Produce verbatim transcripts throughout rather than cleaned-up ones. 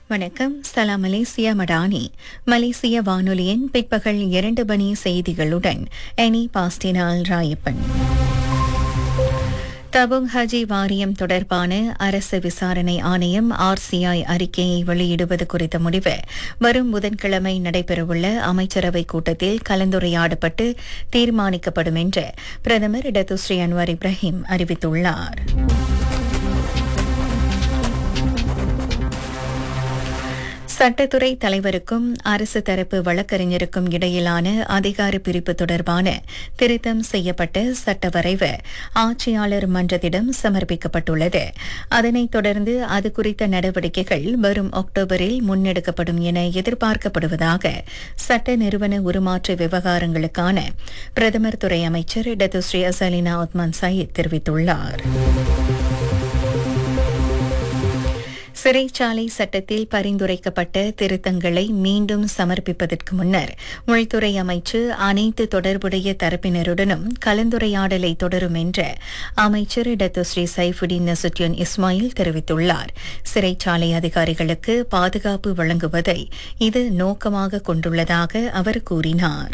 வணக்கம். சலாம் மலேசியா மடானி. மலேசிய வானொலியின் பிற்பகல் இரண்டு மணி செய்திகளுடன் எனி பாஸ்டினால் ராயப்பன். தபுங் ஹஜி வாரியம் தொடர்பான அரசு விசாரணை ஆணையம் ஆர்சிஐ அறிக்கையை வெளியிடுவது குறித்த முடிவு வரும் புதன்கிழமை நடைபெறவுள்ள அமைச்சரவை கூட்டத்தில் கலந்துரையாடப்பட்டு தீர்மானிக்கப்படும் என்று பிரதமர் டத்துஸ்ரீ அன்வார் இப்ராஹிம் அறிவித்துள்ளார். சட்டத்துறை தலைவருக்கும் அரசு தரப்பு வழக்கறிஞருக்கும் இடையிலான அதிகார பிரிப்பு தொடர்பான திருத்தம் செய்யப்பட்ட சட்ட வரைவு ஆட்சியாளர் மன்றத்திடம் சமர்ப்பிக்கப்பட்டுள்ளது. அதனைத் தொடர்ந்து அது குறித்த நடவடிக்கைகள் வரும் அக்டோபரில் முன்னெடுக்கப்படும் என எதிர்பார்க்கப்படுவதாக சட்ட நிறுவன உருமாற்ற விவகாரங்களுக்கான பிரதமர் துறை அமைச்சர் டத்துஸ்ரீ அசலினா உத்மான் சயீத் தெரிவித்துள்ளார். சிறைச்சாலை சட்டத்தில் பரிந்துரைக்கப்பட்ட திருத்தங்களை மீண்டும் சமர்ப்பிப்பதற்கு முன்னர் உள்துறை அமைச்சு அனைத்து தொடர்புடைய தரப்பினருடனும் கலந்துரையாடலை தொடரும் என்று அமைச்சர் டத்துஸ்ரீ சைஃபுடின் நசுட்யூன் இஸ்மாயில் தெரிவித்துள்ளார். சிறைச்சாலை அதிகாரிகளுக்கு பாதுகாப்பு வழங்குவதை இது நோக்கமாக கொண்டுள்ளதாக அவர் கூறினார்.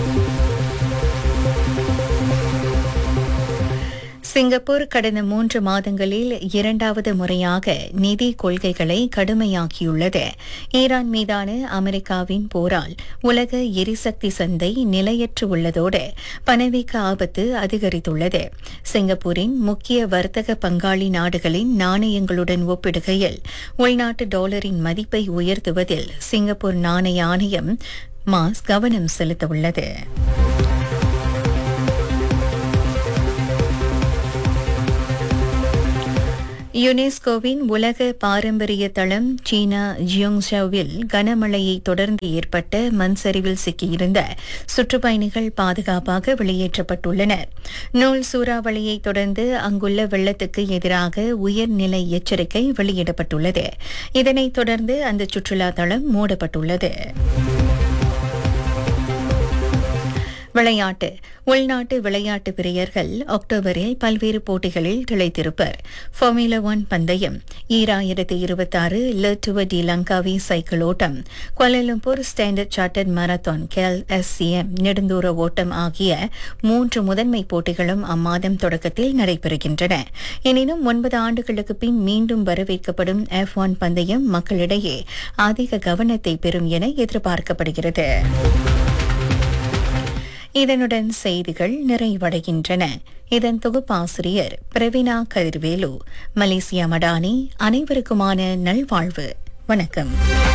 சிங்கப்பூர் கடந்த மூன்று மாதங்களில் இரண்டாவது முறையாக நிதி கொள்கைகளை கடுமையாக்கியுள்ளது. ஈரான் மீதான அமெரிக்காவின் போரால் உலக எரிசக்தி சந்தை நிலையற்று உள்ளதோடு பணவீக்க ஆபத்து அதிகரித்துள்ளது. சிங்கப்பூரின் முக்கிய வர்த்தக பங்காளி நாடுகளின் நாணயங்களுடன் ஒப்பிடுகையில் உள்நாட்டு டாலரின் மதிப்பை உயர்த்துவதில் சிங்கப்பூர் நாணய ஆணையம் மாஸ் கவனம் செலுத்தவுள்ளது. யுனெஸ்கோவின் உலக பாரம்பரிய தளம் சீனா ஜியோங்ஷாவில் கனமழையை தொடர்ந்து ஏற்பட்ட மண் சரிவில் சிக்கியிருந்த சுற்றுப்பயணிகள் பாதுகாப்பாக வெளியேற்றப்பட்டுள்ளனர். நூல் சூறாவளியை தொடர்ந்து அங்குள்ள வெள்ளத்துக்கு எதிராக உயர்நிலை எச்சரிக்கை வெளியிடப்பட்டுள்ளது. இதனைத் தொடர்ந்து அந்த சுற்றுலா தளம் மூடப்பட்டுள்ளது. விளையாட்டு. உள்நாட்டு விளையாட்டு பிரியர்கள் அக்டோபரில் பல்வேறு போட்டிகளில் திளைத்திருப்பர். ஃபார்முலா ஒன் பந்தயம், ஈராயிரத்து இருபத்தாறு லெட்டுவ டி லங்காவி சைக்கிள் ஓட்டம், Kuala Lumpur standard chartered marathon Khel SCM நெடுந்தூர ஓட்டம் ஆகிய மூன்று முதன்மை போட்டிகளும் அம்மாதம் தொடக்கத்தில் நடைபெறுகின்றன. எனினும் ஒன்பது ஆண்டுகளுக்கு பின் மீண்டும் வரவேற்கப்படும் எஃப் ஒன் பந்தயம் மக்களிடையே அதிக கவனத்தை பெறும் என எதிர்பார்க்கப்படுகிறது. இதனுடன் செய்திகள் நிறைவடைகின்றன. இதன் தொகுப்பாசிரியர் பிரவீனா கதிர்வேலு. மலேசியா மடானி. அனைவருக்குமான நல்வாழ்வு. வணக்கம்.